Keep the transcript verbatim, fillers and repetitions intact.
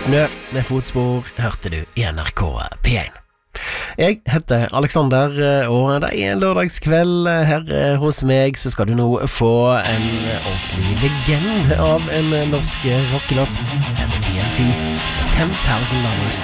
Smø med fotspor hørte du i N R K P én. Jeg heter Alexander, og det er en lørdagskveld her hos meg, så skal du nå få en ordentlig legende av en norsk rockelåt. Her er T N T, ten thousand Lovers.